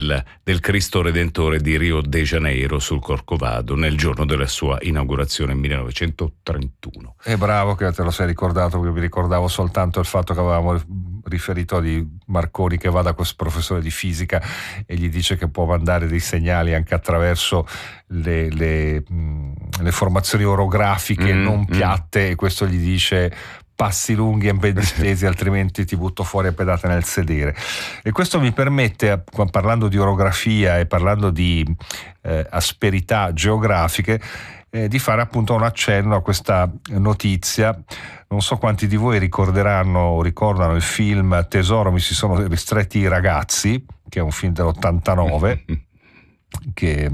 del Cristo Redentore di Rio de Janeiro sul Corcovado nel giorno della sua inaugurazione nel 1931. È bravo che te lo sei ricordato, perché mi ricordavo soltanto il fatto che avevamo riferito di Marconi che va da questo professore di fisica e gli dice che può mandare dei segnali anche attraverso le formazioni orografiche non piatte, e questo gli dice: passi lunghi e ben distesi, altrimenti ti butto fuori a pedate nel sedere. E questo mi permette, parlando di orografia e parlando di asperità geografiche, di fare appunto un accenno a questa notizia. Non so quanti di voi ricorderanno o ricordano il film Tesoro, mi si sono ristretti i ragazzi, che è un film dell'89 che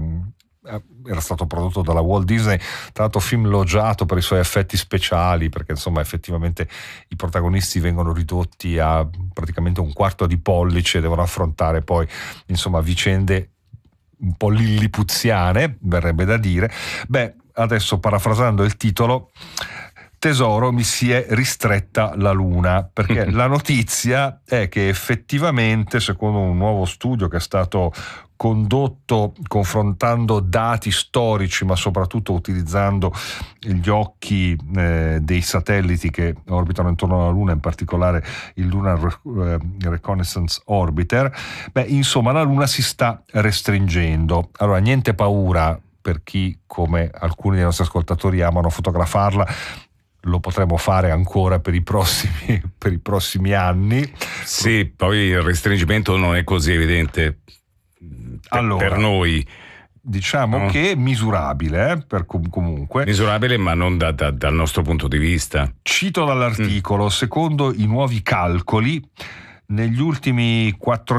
era stato prodotto dalla Walt Disney, tra l'altro film logiato per i suoi effetti speciali, perché insomma effettivamente i protagonisti vengono ridotti a praticamente un quarto di pollice e devono affrontare poi insomma vicende un po' lillipuziane, verrebbe da dire. Beh, adesso parafrasando il titolo, Tesoro, mi si è ristretta la luna, perché la notizia è che effettivamente, secondo un nuovo studio che è stato condotto confrontando dati storici, ma soprattutto utilizzando gli occhi dei satelliti che orbitano intorno alla Luna, in particolare il Lunar Reconnaissance Orbiter, insomma la Luna si sta restringendo. Allora, niente paura per chi, come alcuni dei nostri ascoltatori, amano fotografarla. Lo potremo fare ancora per i prossimi anni. Sì, poi il restringimento non è così evidente per noi. Diciamo che è misurabile, comunque. Misurabile, ma non dal nostro punto di vista. Cito dall'articolo: secondo i nuovi calcoli, negli ultimi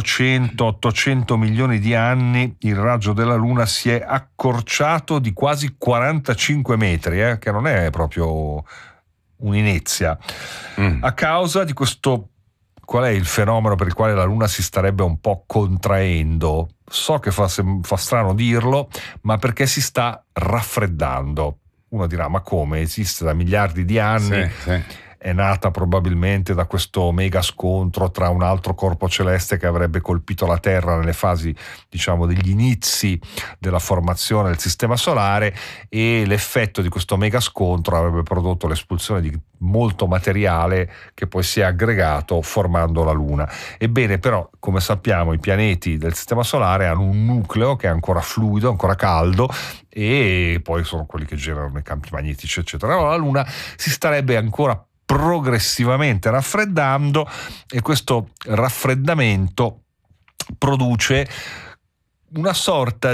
400-800 milioni di anni il raggio della Luna si è accorciato di quasi 45 metri, che non è proprio un'inezia. A causa di questo, qual è il fenomeno per il quale la Luna si starebbe un po' contraendo? So che fa strano dirlo, ma perché si sta raffreddando. Uno dirà: ma come? Esiste da miliardi di anni. Sì. È nata probabilmente da questo mega scontro tra un altro corpo celeste che avrebbe colpito la Terra nelle fasi, diciamo, degli inizi della formazione del sistema solare, e l'effetto di questo mega scontro avrebbe prodotto l'espulsione di molto materiale che poi si è aggregato formando la Luna. Ebbene, però, come sappiamo, i pianeti del sistema solare hanno un nucleo che è ancora fluido, ancora caldo, e poi sono quelli che generano i campi magnetici, eccetera. Allora la Luna si starebbe ancora progressivamente raffreddando, e questo raffreddamento produce una sorta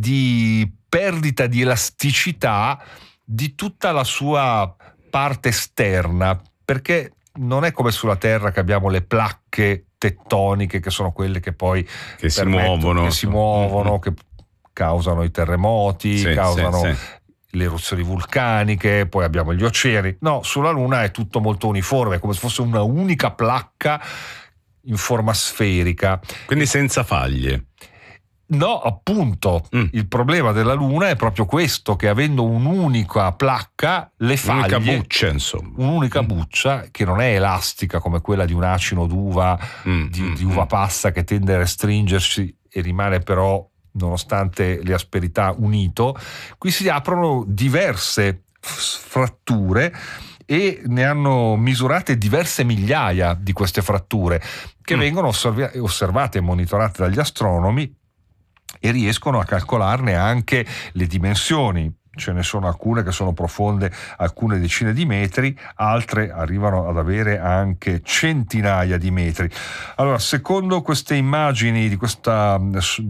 di perdita di elasticità di tutta la sua parte esterna, perché non è come sulla Terra che abbiamo le placche tettoniche che sono quelle che poi si muovono, che causano i terremoti, causano le eruzioni vulcaniche, poi abbiamo gli oceani. No, sulla Luna è tutto molto uniforme, come se fosse una unica placca in forma sferica. Quindi senza faglie. No, appunto, il problema della Luna è proprio questo, che avendo un'unica placca, le faglie, un'unica buccia, insomma. Un'unica buccia che non è elastica come quella di un acino d'uva, di uva passa, che tende a restringersi e rimane però, nonostante le asperità, unito. Qui si aprono diverse fratture e ne hanno misurate diverse migliaia di queste fratture, che vengono osservate e monitorate dagli astronomi, e riescono a calcolarne anche le dimensioni. Ce ne sono alcune che sono profonde alcune decine di metri, altre arrivano ad avere anche centinaia di metri. Allora, secondo queste immagini di questa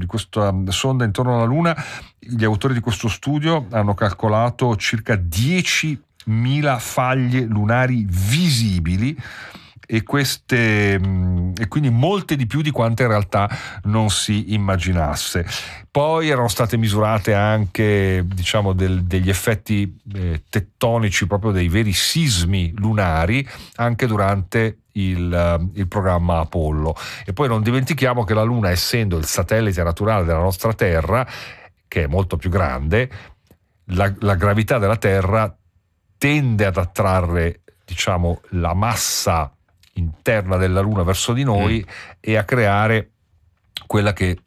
sonda intorno alla Luna, gli autori di questo studio hanno calcolato circa 10.000 faglie lunari visibili, e quindi molte di più di quante in realtà non si immaginasse. Poi erano state misurate anche, diciamo, degli effetti tettonici, proprio dei veri sismi lunari, anche durante il programma Apollo. E poi non dimentichiamo che la Luna, essendo il satellite naturale della nostra Terra, che è molto più grande, la gravità della Terra tende ad attrarre, diciamo, la massa interna della Luna verso di noi e a creare quella che